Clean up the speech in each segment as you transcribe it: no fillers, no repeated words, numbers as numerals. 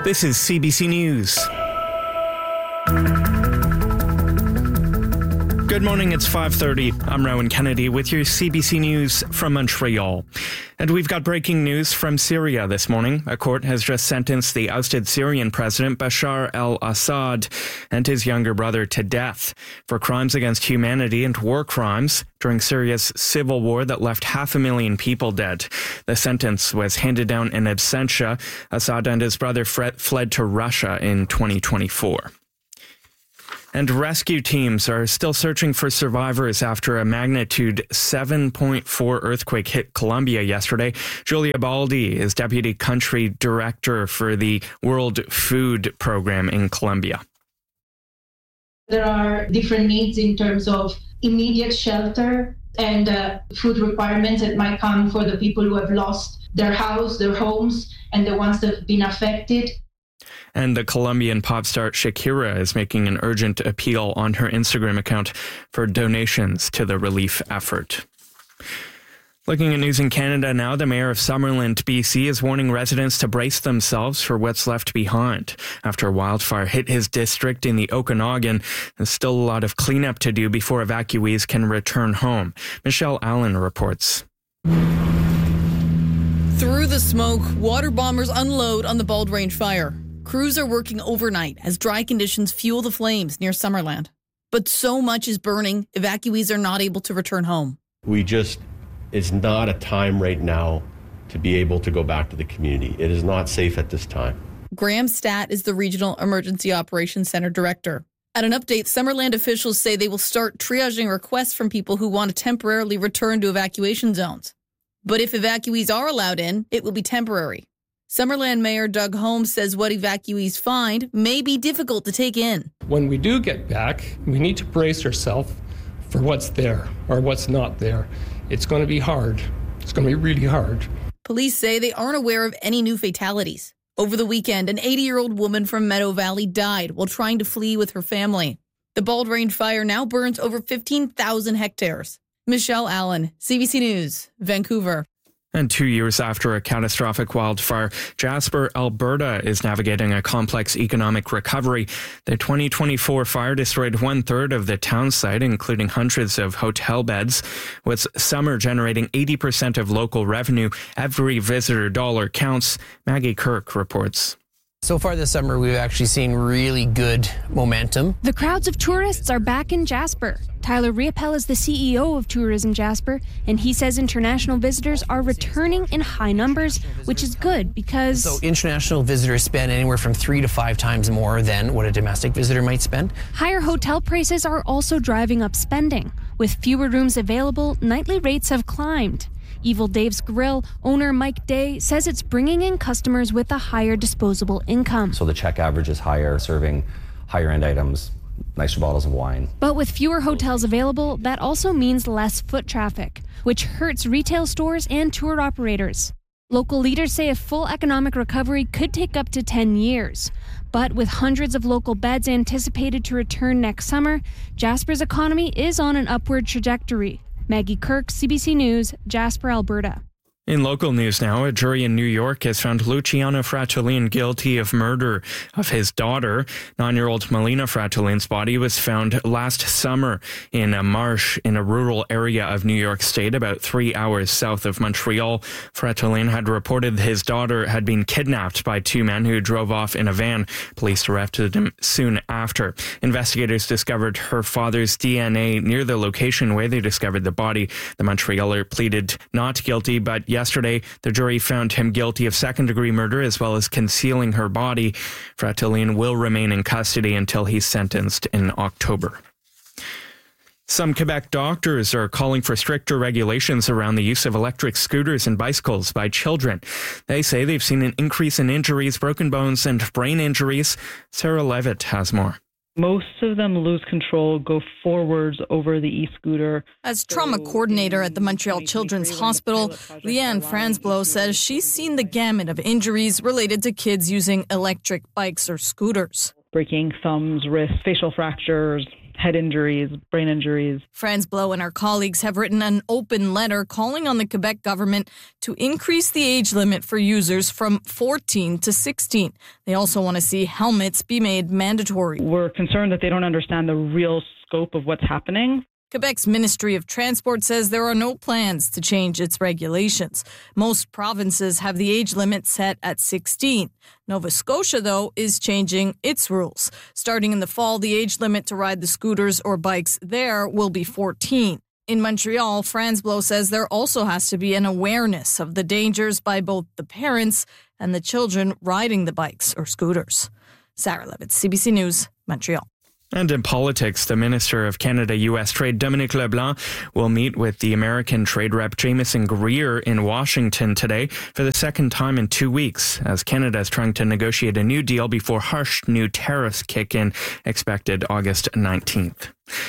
This is CBC News. Good morning, it's 5:30. I'm Rowan Kennedy with your CBC News from Montreal. And we've got breaking news from Syria this morning. A court has just sentenced the ousted Syrian president Bashar al-Assad and his younger brother to death for crimes against humanity and war crimes during Syria's civil war that left 500,000 people dead. The sentence was handed down in absentia. Assad and his brother fled to Russia in 2024. And rescue teams are still searching for survivors after a magnitude 7.4 earthquake hit Colombia yesterday. Julia Baldi is Deputy Country Director for the World Food Program in Colombia. There are different needs in terms of immediate shelter and food requirements that might come for the people who have lost their house, their homes, and the ones that have been affected. And the Colombian pop star Shakira is making an urgent appeal on her Instagram account for donations to the relief effort. Looking at news in Canada now, the mayor of Summerland, BC, is warning residents to brace themselves for what's left behind. After a wildfire hit his district in the Okanagan, there's still a lot of cleanup to do before evacuees can return home. Michelle Allen reports. Through the smoke, water bombers unload on the Bald Range fire. Crews are working overnight as dry conditions fuel the flames near Summerland. But so much is burning, evacuees are not able to return home. It's not a time right now to be able to go back to the community. It is not safe at this time. Graham Statt is the Regional Emergency Operations Center Director. At an update, Summerland officials say they will start triaging requests from people who want to temporarily return to evacuation zones. But if evacuees are allowed in, it will be temporary. Summerland Mayor Doug Holmes says what evacuees find may be difficult to take in. When we do get back, we need to brace ourselves for what's there or what's not there. It's going to be hard. It's going to be really hard. Police say they aren't aware of any new fatalities. Over the weekend, an 80-year-old woman from Meadow Valley died while trying to flee with her family. The Bald Range fire now burns over 15,000 hectares. Michelle Allen, CBC News, Vancouver. And 2 years after a catastrophic wildfire, Jasper, Alberta is navigating a complex economic recovery. The 2024 fire destroyed 1/3 of the town site, including hundreds of hotel beds. With summer generating 80% of local revenue, every visitor dollar counts. Maggie Kirk reports. So far this summer, we've actually seen really good momentum. The crowds of tourists are back in Jasper. Tyler Riopel is the CEO of Tourism Jasper, and he says international visitors are returning in high numbers, which is good because... So international visitors spend anywhere from 3 to 5 times more than what a domestic visitor might spend. Higher hotel prices are also driving up spending. With fewer rooms available, nightly rates have climbed. Evil Dave's Grill owner Mike Day says it's bringing in customers with a higher disposable income. So the check average is higher, serving higher end items, nicer bottles of wine. But with fewer hotels available, that also means less foot traffic, which hurts retail stores and tour operators. Local leaders say a full economic recovery could take up to 10 years. But with hundreds of local beds anticipated to return next summer, Jasper's economy is on an upward trajectory. Maggie Kirk, CBC News, Jasper, Alberta. In local news now, a jury in New York has found Luciano Fratellin guilty of murder of his daughter. 9-year-old Melina Frattellin's body was found last summer in a marsh in a rural area of New York State, about 3 hours south of Montreal. Fratellin had reported his daughter had been kidnapped by 2 men who drove off in a van. Police arrested him soon after. Investigators discovered her father's DNA near the location where they discovered the body. The Montrealer pleaded not guilty, but yesterday, the jury found him guilty of second-degree murder as well as concealing her body. Fratellin will remain in custody until he's sentenced in October. Some Quebec doctors are calling for stricter regulations around the use of electric scooters and bicycles by children. They say they've seen an increase in injuries, broken bones, and brain injuries. Sarah Levitt has more. Most of them lose control, go forwards over the e-scooter. As trauma coordinator at the Montreal Children's Hospital, Leanne Franzblow says she's seen the gamut of injuries related to kids using electric bikes or scooters. Breaking thumbs, wrists, facial fractures, head injuries, brain injuries. Franz Blow and her colleagues have written an open letter calling on the Quebec government to increase the age limit for users from 14 to 16. They also want to see helmets be made mandatory. We're concerned that they don't understand the real scope of what's happening. Quebec's Ministry of Transport says there are no plans to change its regulations. Most provinces have the age limit set at 16. Nova Scotia, though, is changing its rules. Starting in the fall, the age limit to ride the scooters or bikes there will be 14. In Montreal, Franz Blow says there also has to be an awareness of the dangers by both the parents and the children riding the bikes or scooters. Sarah Levitt, CBC News, Montreal. And in politics, the Minister of Canada-U.S. Trade, Dominic LeBlanc, will meet with the American trade rep Jamieson Greer in Washington today for the second time in 2 weeks, as Canada is trying to negotiate a new deal before harsh new tariffs kick in, expected August 19th.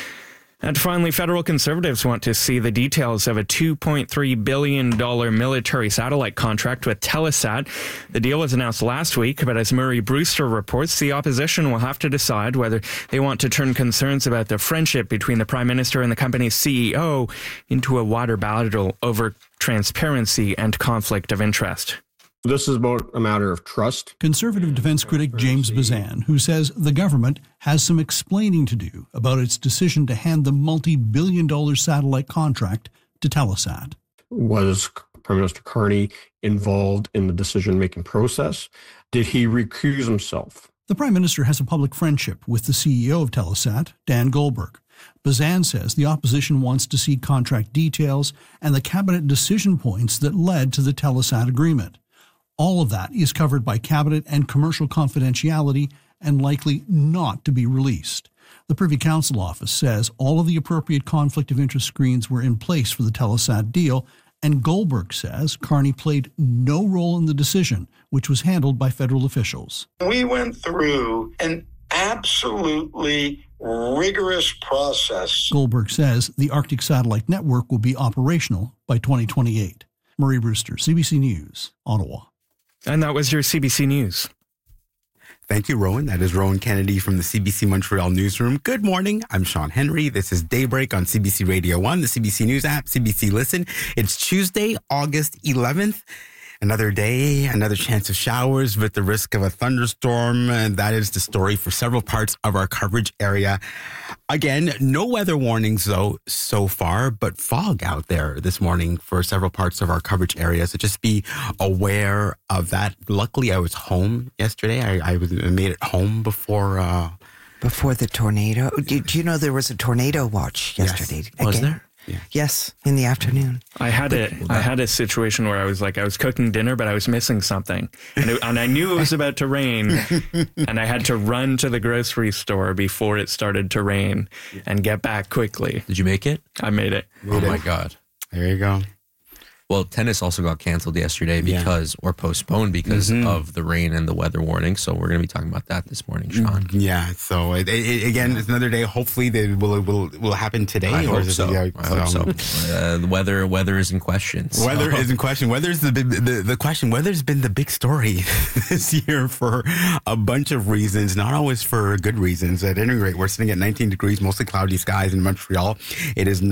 And finally, federal conservatives want to see the details of a $2.3 billion military satellite contract with Telesat. The deal was announced last week, but as Murray Brewster reports, the opposition will have to decide whether they want to turn concerns about the friendship between the Prime Minister and the company's CEO into a wider battle over transparency and conflict of interest. This is about a matter of trust. Conservative defense critic James Bazan, who says the government has some explaining to do about its decision to hand the multi-billion-dollar satellite contract to Telesat. Was Prime Minister Carney involved in the decision-making process? Did he recuse himself? The Prime Minister has a public friendship with the CEO of Telesat, Dan Goldberg. Bazan says the opposition wants to see contract details and the cabinet decision points that led to the Telesat agreement. All of that is covered by cabinet and commercial confidentiality and likely not to be released. The Privy Council office says all of the appropriate conflict of interest screens were in place for the Telesat deal, and Goldberg says Carney played no role in the decision, which was handled by federal officials. We went through an absolutely rigorous process. Goldberg says the Arctic Satellite Network will be operational by 2028. Murray Brewster, CBC News, Ottawa. And that was your CBC News. Thank you, Rowan. That is Rowan Kennedy from the CBC Montreal newsroom. Good morning. I'm Sean Henry. This is Daybreak on CBC Radio 1, the CBC News app, CBC Listen. It's Tuesday, August 11th. Another day, another chance of showers with the risk of a thunderstorm. And that is the story for several parts of our coverage area. Again, no weather warnings, though, so far, but fog out there this morning for several parts of our coverage area. So just be aware of that. Luckily, I was home yesterday. I made it home before the tornado. Do you know there was a tornado watch yesterday? Yes. Was there? Yeah. Yes, in the afternoon. I had a situation where I was cooking dinner, but I was missing something, and I knew it was about to rain, and I had to run to the grocery store before it started to rain and get back quickly. Did you make it? I made it. Oh my God! There you go. Well, tennis also got canceled yesterday or postponed because of the rain and the weather warning. So we're going to be talking about that this morning, Sean. Yeah. So again, it's another day. Hopefully, will happen today. I hope so. I hope so. The weather is in question. So. Weather is in question. Weather's the question. Weather's been the big story this year for a bunch of reasons, not always for good reasons. At any rate, we're sitting at 19 degrees, mostly cloudy skies in Montreal. It is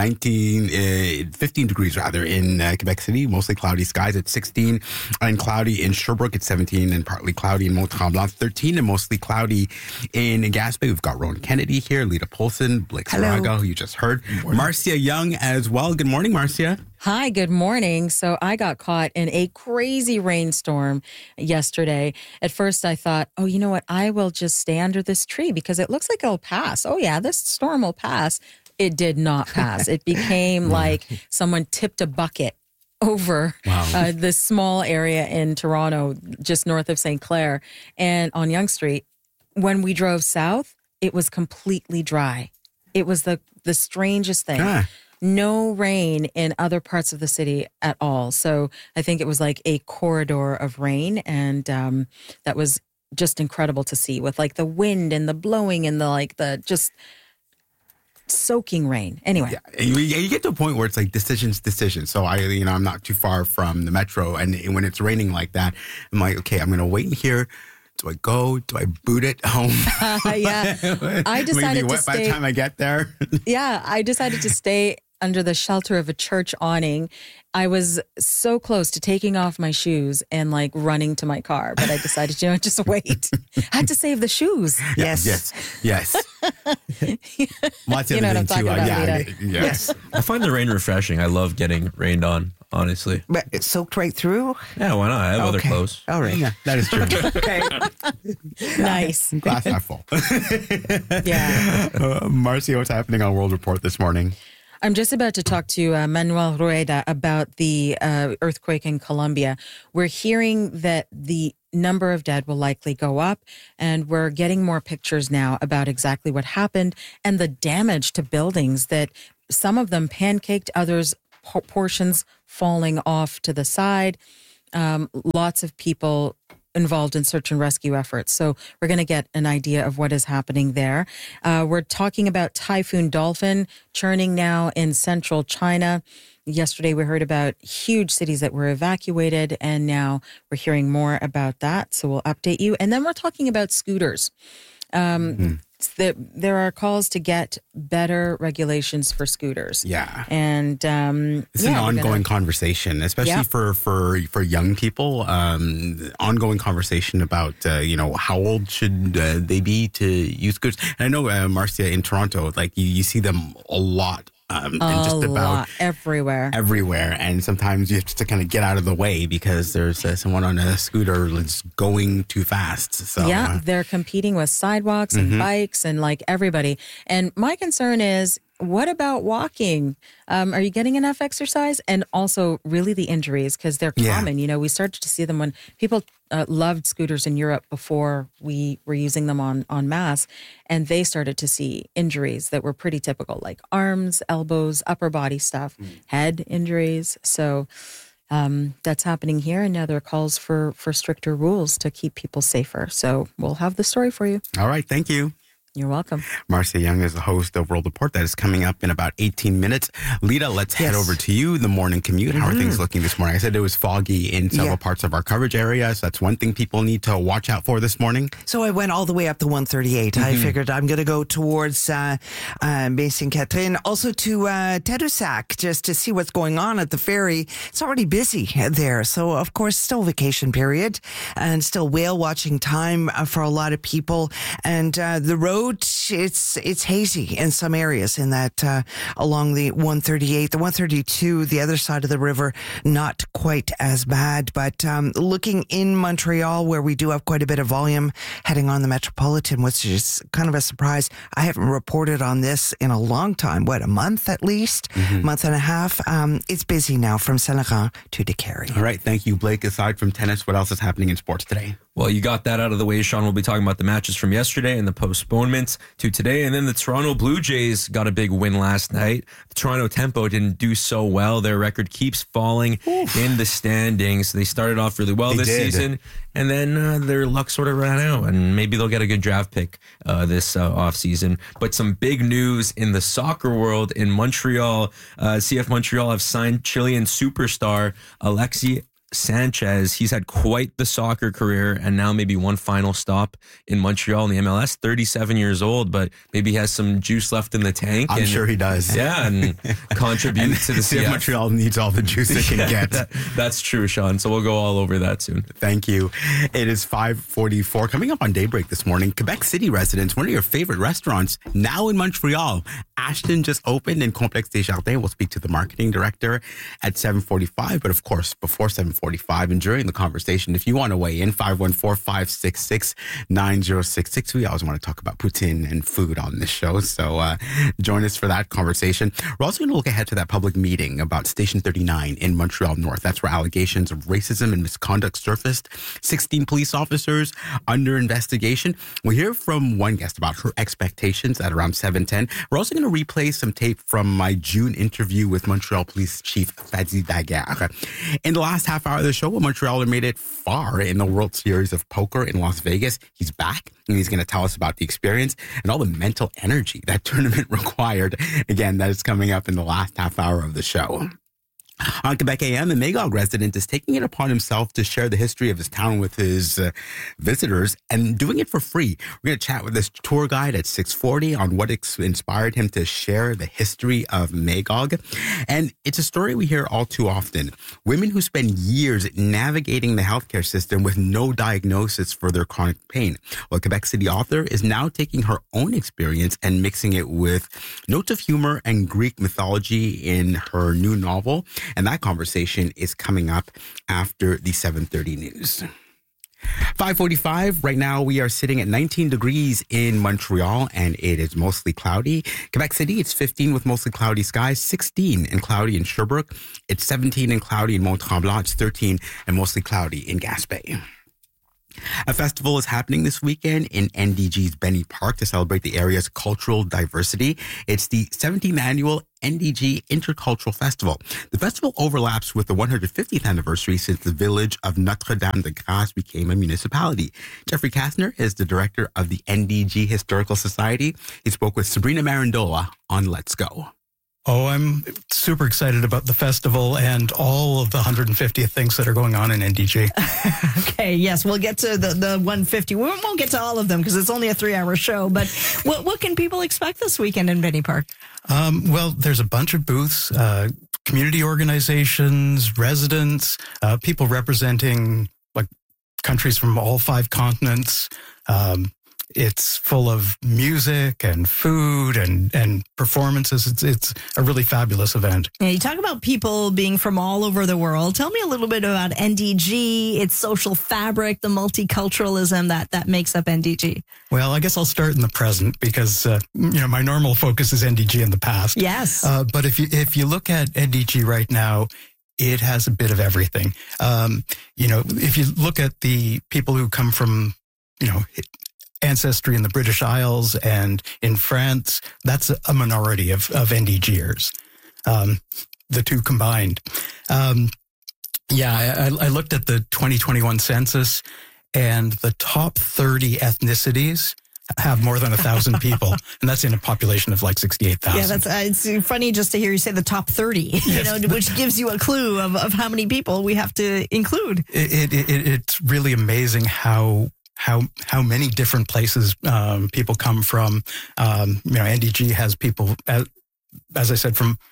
15 degrees rather in Quebec City, mostly cloudy skies at 16, and cloudy in Sherbrooke at 17, and partly cloudy in Mont-Tremblant, 13, and mostly cloudy in Gaspé. We've got Rowan Kennedy here, Lita Polson, Blake Saraga, who you just heard, Marcia Young as well. Good morning, Marcia. Hi, good morning. So I got caught in a crazy rainstorm yesterday. At first I thought, oh, you know what? I will just stay under this tree because it looks like it'll pass. Oh yeah, this storm will pass. It did not pass. It became like someone tipped a bucket over this small area in Toronto, just north of St. Clair, and on Yonge Street. When we drove south, it was completely dry. It was the strangest thing. No rain in other parts of the city at all. So I think it was like a corridor of rain, and that was just incredible to see with like the wind and the blowing and the just soaking rain. Anyway, you get to a point where it's like decisions. So I'm not too far from the metro, and when it's raining like that, I'm like, okay, I'm going to wait here Do I go? Do I boot it home? Yeah. I decided to stay. By the time I get there. Yeah, I decided to stay under the shelter of a church awning. I was so close to taking off my shoes and like running to my car, but I decided, just wait. I had to save the shoes. Yes. Well, You know what I'm talking about, Rita. Yes. I find the rain refreshing. I love getting rained on, honestly. But it soaked right through? Yeah, why not? I have other clothes. All right. Yeah, that is true. Nice. Glass half full. Yeah. Marcia, what's happening on World Report this morning? I'm just about to talk to Manuel Rueda about the earthquake in Colombia. We're hearing that the number of dead will likely go up, and we're getting more pictures now about exactly what happened and the damage to buildings, that some of them pancaked, others portions falling off to the side. Lots of people involved in search and rescue efforts. So we're going to get an idea of what is happening there. We're talking about Typhoon Dolphin churning now in central China. Yesterday we heard about huge cities that were evacuated, and now we're hearing more about that. So we'll update you. And then we're talking about scooters. There are calls to get better regulations for scooters. Yeah. And it's an ongoing conversation, especially for young people. Ongoing conversation about, how old should they be to use scooters. And I know, Marcia, in Toronto, like you see them a lot. And just about everywhere. And sometimes you have to kind of get out of the way because there's someone on a scooter that's going too fast. So they're competing with sidewalks and bikes and like everybody. And my concern is, what about walking? Are you getting enough exercise? And also really the injuries, because they're common. We started to see them when people loved scooters in Europe before we were using them en masse. And they started to see injuries that were pretty typical, like arms, elbows, upper body stuff, head injuries. So that's happening here. And now there are calls for stricter rules to keep people safer. So we'll have the story for you. All right. Thank you. You're welcome. Marcia Young is the host of World Report. That is coming up in about 18 minutes. Lita, let's head over to you. The morning commute. How are things looking this morning? I said it was foggy in several parts of our coverage area. So that's one thing people need to watch out for this morning. So I went all the way up to 138. I figured I'm going to go towards Baie-Sainte-Catherine, also to Tadoussac, just to see what's going on at the ferry. It's already busy there. So, of course, still vacation period and still whale watching time for a lot of people. And the road, it's hazy in some areas in that along the 138, the 132, the other side of the river, not quite as bad. But looking in Montreal, where we do have quite a bit of volume heading on the Metropolitan, which is kind of a surprise. I haven't reported on this in a long time. A month at least? Month and a half. It's busy now from Saint-Laurent to Décarie. All right. Thank you, Blake. Aside from tennis, what else is happening in sports today? Well, you got that out of the way, Sean. We'll be talking about the matches from yesterday and the postponements to today. And then the Toronto Blue Jays got a big win last night. The Toronto Tempo didn't do so well. Their record keeps falling in the standings. They started off really well this season, and then their luck sort of ran out, and maybe they'll get a good draft pick this offseason. But some big news in the soccer world in Montreal. CF Montreal have signed Chilean superstar Alexis Sanchez. He's had quite the soccer career, and now maybe one final stop in Montreal in the MLS. 37 years old, but maybe he has some juice left in the tank. I'm sure he does. Yeah, and contribute to the CF. Montreal needs all the juice it can get. That's true, Sean. So we'll go all over that soon. Thank you. It is 5:44. Coming up on Daybreak this morning, Quebec City residents, one of your favorite restaurants, now in Montreal. Ashton just opened in Complexe des Jardins. We'll speak to the marketing director at 7:45. But of course, before 7:45 and during the conversation, if you want to weigh in, 514-566-9066. We always want to talk about poutine and food on this show. So join us for that conversation. We're also going to look ahead to that public meeting about Station 39 in Montreal North. That's where allegations of racism and misconduct surfaced. 16 police officers under investigation. We'll hear from one guest about her expectations at around 7:10. We're also going to replay some tape from my June interview with Montreal Police Chief Fadi Daguerre. In the last half hour of the show, Montrealer made it far in the World Series of Poker in Las Vegas. He's back, and he's going to tell us about the experience and all the mental energy that tournament required. Again, that is coming up in the last half hour of the show. On Quebec AM, a Magog resident is taking it upon himself to share the history of his town with his visitors and doing it for free. We're going to chat with this tour guide at 6:40 on what inspired him to share the history of Magog. And it's a story we hear all too often. Women who spend years navigating the healthcare system with no diagnosis for their chronic pain. Well, a Quebec City author is now taking her own experience and mixing it with notes of humor and Greek mythology in her new novel. And that conversation is coming up after the 7:30 news. 5:45. Right now, we are sitting at 19 degrees in Montreal, and it is mostly cloudy. Quebec City, it's 15 with mostly cloudy skies, 16 and cloudy in Sherbrooke. It's 17 and cloudy in Mont-Tremblant. It's 13 and mostly cloudy in Gaspé. A festival is happening this weekend in NDG's Benny Park to celebrate the area's cultural diversity. It's the 17th annual NDG Intercultural Festival. The festival overlaps with the 150th anniversary since the village of Notre-Dame-de-Grâce became a municipality. Jeffrey Kastner is the director of the NDG Historical Society. He spoke with Sabrina Marandola on Let's Go. Oh, I'm super excited about the festival and all of the 150th things that are going on in NDG. Okay, yes, we'll get to the 150. We won't get to all of them because it's only a 3-hour show. But what can people expect this weekend in Benny Park? Well, there's a bunch of booths, community organizations, residents, people representing like countries from all 5 continents. It's full of music and food and performances. It's a really fabulous event. Yeah, you talk about people being from all over the world. Tell me a little bit about NDG, its social fabric, the multiculturalism that makes up NDG. Well, I guess I'll start in the present because my normal focus is NDG in the past. Yes. But if you look at NDG right now, it has a bit of everything. If you look at the people who come from, ancestry in the British Isles and in France, that's a minority of NDGers, the two combined. I looked at the 2021 census, and the top 30 ethnicities have more than 1,000 people, and that's in a population of like 68,000. Yeah, it's funny just to hear you say the top 30, yes, which gives you a clue of how many people we have to include. It's really amazing how many different places people come from. NDG has people, as I said, from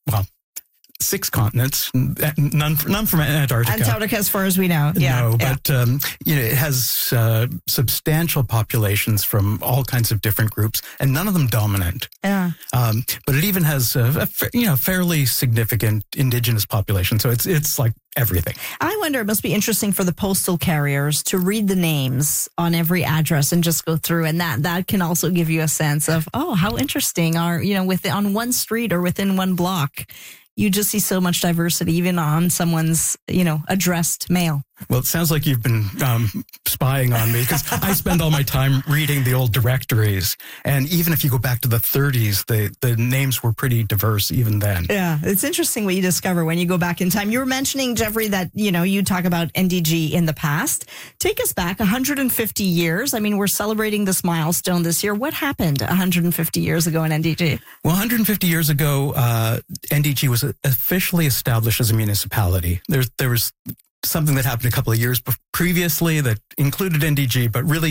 6 continents, none from Antarctica. Antarctica, as far as we know. Yeah. No, but it has substantial populations from all kinds of different groups, and none of them dominant. Yeah. But it even has a fairly significant indigenous population. So it's like everything. I wonder, it must be interesting for the postal carriers to read the names on every address and just go through, and that can also give you a sense of, how interesting are, on one street or within one block. You just see so much diversity, even on someone's, addressed mail. Well, it sounds like you've been spying on me because I spend all my time reading the old directories. And even if you go back to the 30s, the names were pretty diverse even then. Yeah, it's interesting what you discover when you go back in time. You were mentioning, Jeffrey, that, you talk about NDG in the past. Take us back 150 years. I mean, we're celebrating this milestone this year. What happened 150 years ago in NDG? Well, 150 years ago, NDG was officially established as a municipality. There was something that happened a couple of years previously that included NDG, but really,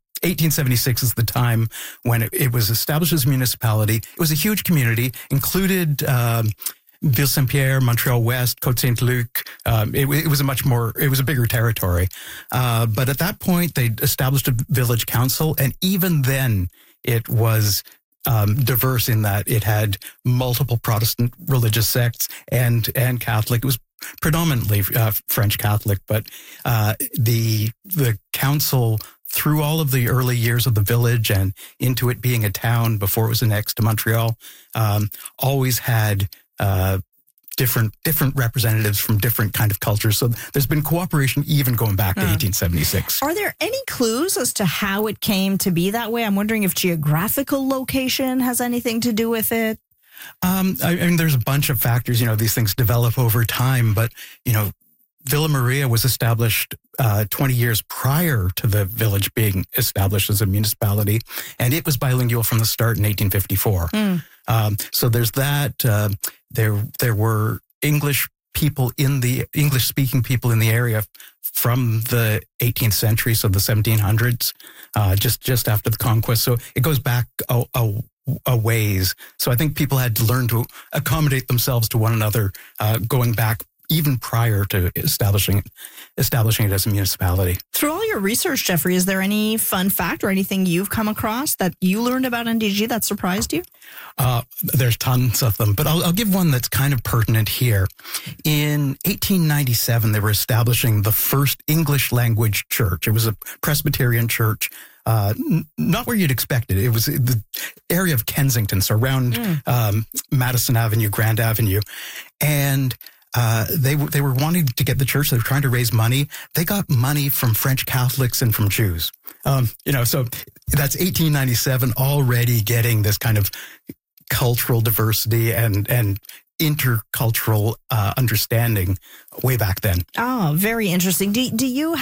1876 is the time when it was established as a municipality. It was a huge community, included Ville Saint-Pierre, Montreal West, Côte-Saint-Luc. It was a bigger territory. But at that point, they established a village council, and even then, it was diverse in that it had multiple Protestant religious sects and Catholic. It was predominantly French Catholic, but the council, through all of the early years of the village and into it being a town before it was annexed to Montreal, always had different representatives from different kind of cultures. So there's been cooperation even going back to 1876. Are there any clues as to how it came to be that way? I'm wondering if geographical location has anything to do with it. I mean, there's a bunch of factors. These things develop over time, but, Villa Maria was established 20 years prior to the village being established as a municipality, and it was bilingual from the start in 1854. So there's that. There were English people in the English-speaking people in the area from the 18th century, so the 1700s, just after the conquest. So it goes back a ways. So I think people had to learn to accommodate themselves to one another, going back even prior to establishing it as a municipality. Through all your research, Jeffrey, is there any fun fact or anything you've come across that you learned about NDG that surprised you? There's tons of them, but I'll give one that's kind of pertinent here. In 1897, they were establishing the first English language church. It was a Presbyterian church. Not where you'd expect it. It was the area of Kensington, so around Madison Avenue, Grand Avenue. And they were wanting to get the church. They were trying to raise money. They got money from French Catholics and from Jews. So that's 1897, already getting this kind of cultural diversity and intercultural understanding way back then. Oh, very interesting. Do you